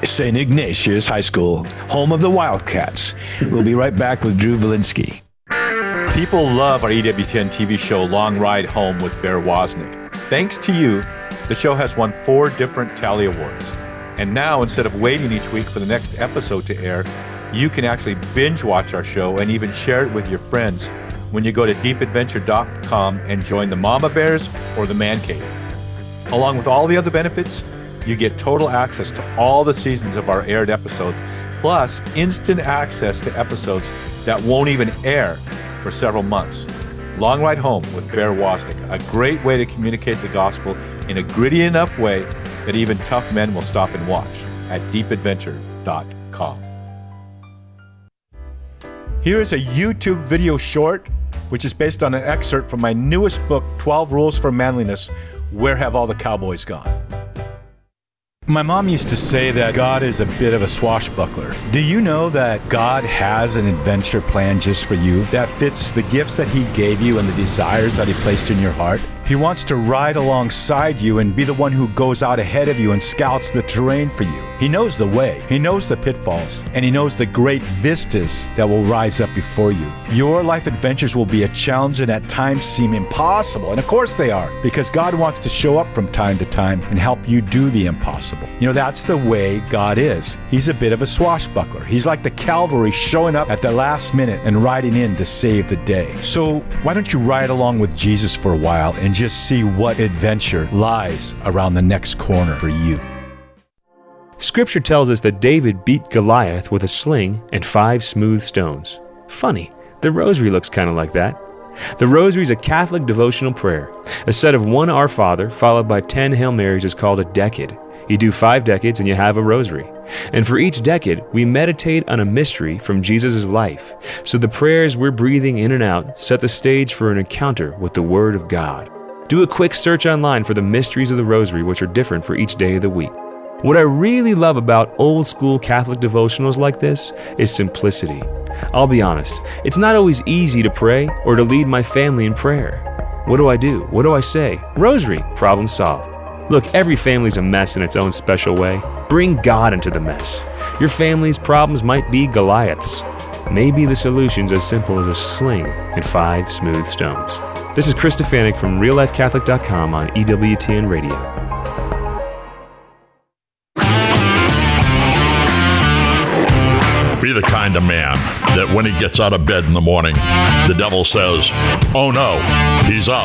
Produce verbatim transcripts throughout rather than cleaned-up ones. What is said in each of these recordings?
Saint Ignatius High School, home of the Wildcats. We'll be right back with Drew Valinsky. People love our E W T N T V show, Long Ride Home with Bear Wozniak. Thanks to you, the show has won four different Tally Awards. And now, instead of waiting each week for the next episode to air, you can actually binge watch our show and even share it with your friends when you go to deep adventure dot com and join the Mama Bears or the Man Cave. Along with all the other benefits, you get total access to all the seasons of our aired episodes, plus instant access to episodes that won't even air for several months. Long Ride Home with Bear Wozniak, a great way to communicate the gospel in a gritty enough way that even tough men will stop and watch at deep adventure dot com. Here is a YouTube video short, which is based on an excerpt from my newest book, twelve Rules for Manliness, Where Have All the Cowboys Gone? My mom used to say that God is a bit of a swashbuckler. Do you know that God has an adventure plan just for you that fits the gifts that He gave you and the desires that He placed in your heart? He wants to ride alongside you and be the one who goes out ahead of you and scouts the terrain for you. He knows the way, He knows the pitfalls, and He knows the great vistas that will rise up before you. Your life adventures will be a challenge and at times seem impossible, and of course they are, because God wants to show up from time to time and help you do the impossible. You know, that's the way God is. He's a bit of a swashbuckler. He's like the cavalry showing up at the last minute and riding in to save the day. So why don't you ride along with Jesus for a while and just see what adventure lies around the next corner for you. Scripture tells us that David beat Goliath with a sling and five smooth stones. Funny, the rosary looks kind of like that. The rosary is a Catholic devotional prayer. A set of one Our Father followed by ten Hail Marys is called a decade. You do five decades and you have a rosary. And for each decade, we meditate on a mystery from Jesus' life. So the prayers we're breathing in and out set the stage for an encounter with the Word of God. Do a quick search online for the mysteries of the rosary, which are different for each day of the week. What I really love about old school Catholic devotionals like this is simplicity. I'll be honest, it's not always easy to pray or to lead my family in prayer. What do I do? What do I say? Rosary, problem solved. Look, every family's a mess in its own special way. Bring God into the mess. Your family's problems might be Goliaths. Maybe the solution's as simple as a sling and five smooth stones. This is Chris Stefanik from real life catholic dot com on E W T N Radio. Be the kind of man that when he gets out of bed in the morning, the devil says, "Oh no, he's up."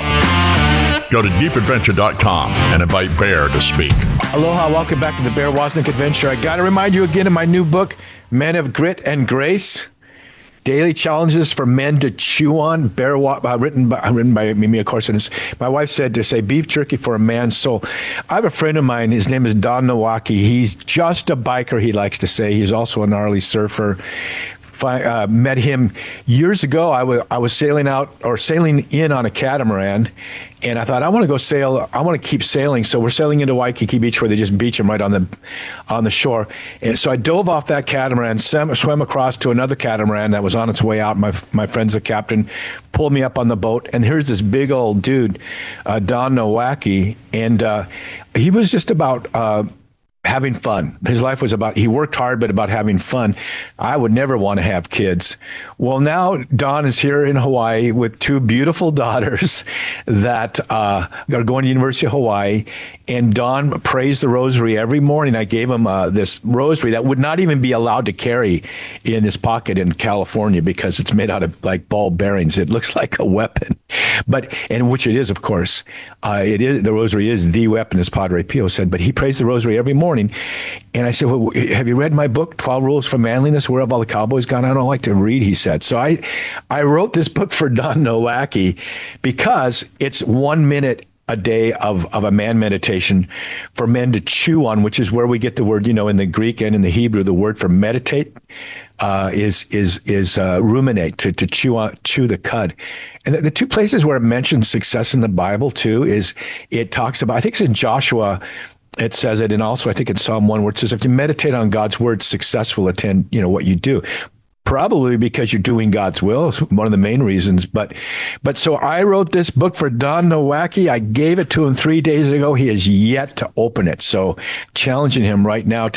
Go to deep adventure dot com and invite Bear to speak. Aloha, welcome back to the Bear Wozniak Adventure. I got to remind you again of my new book, Men of Grit and Grace. Daily Challenges for Men to Chew On, Bear, uh, written by written by me, of course. And it's, my wife said to say beef jerky for a man's soul. I have a friend of mine. His name is Don Nowaki. He's just a biker, he likes to say. He's also a gnarly surfer. I uh, met him years ago. I was I was sailing out or sailing in on a catamaran, and I thought I want to go sail. I want to keep sailing. So we're sailing into Waikiki Beach, where they just beach him right on the on the shore. And so I dove off that catamaran, swam, swam across to another catamaran that was on its way out. My my friend's the captain, pulled me up on the boat, and here's this big old dude, uh, Don Nowaki, and uh, he was just about. Uh, having fun. His life was about, he worked hard, but about having fun. I would never want to have kids. Well, now Don is here in Hawaii with two beautiful daughters that uh, are going to University of Hawaii. And Don prays the rosary every morning. I gave him uh, this rosary that would not even be allowed to carry in his pocket in California because it's made out of like ball bearings. It looks like a weapon, but, and which it is, of course. Uh, it is, the rosary is the weapon, as Padre Pio said, but he prays the rosary every morning. And I said, well, have you read my book, twelve Rules for Manliness, Where Have All the Cowboys Gone? I don't like to read, he said. So I, I wrote this book for Don Nowaki because it's one minute a day of, of a man meditation for men to chew on, which is where we get the word, you know, in the Greek and in the Hebrew, the word for meditate uh, is is is uh, ruminate, to, to chew on, chew the cud. And the, the two places where it mentions success in the Bible, too, is it talks about, I think it's in Joshua, it says it, and also I think in Psalm one, where it says, if you meditate on God's word, success will attend, you know, what you do. Probably because you're doing God's will is one of the main reasons. But but so I wrote this book for Don Nowaki. I gave it to him three days ago. He has yet to open it. So challenging him right now